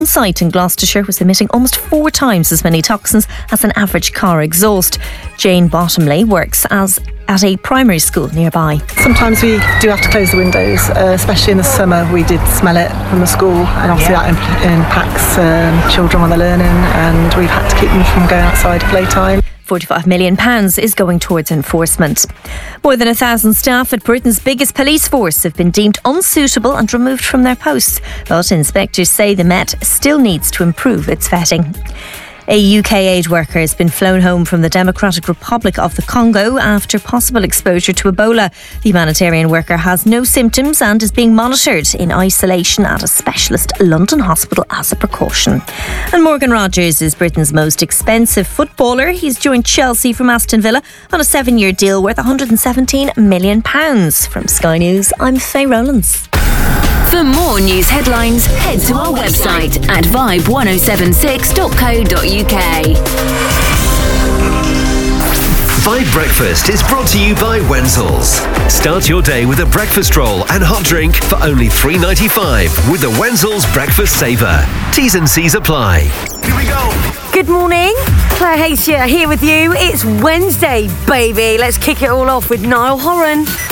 site in Gloucestershire was emitting almost 4 times as many toxins as an average car exhaust. Jane Bottomley works at a primary school nearby. Sometimes we do have to close the windows, especially in the summer. We did smell it from the school, and obviously that impacts children when they're learning, and we've had to keep them from going outside playtime. £45 million is going towards enforcement. More than 1,000 staff at Britain's biggest police force have been deemed unsuitable and removed from their posts, but inspectors say the Met still needs to improve its vetting. A UK aid worker has been flown home from the Democratic Republic of the Congo after possible exposure to Ebola. The humanitarian worker has no symptoms and is being monitored in isolation at a specialist London hospital as a precaution. And Morgan Rogers is Britain's most expensive footballer. He's joined Chelsea from Aston Villa on a 7-year deal worth £117 million. From Sky News, I'm Faye Rowlands. For more news headlines, head to our website at vibe1076.co.uk. Vibe Breakfast is brought to you by Wenzels. Start your day with a breakfast roll and hot drink for only $3.95 with the Wenzels Breakfast Saver. T's and C's apply. Here we go. Good morning, Claire Hayes here with you. It's Wednesday, baby. Let's kick it all off with Niall Horan.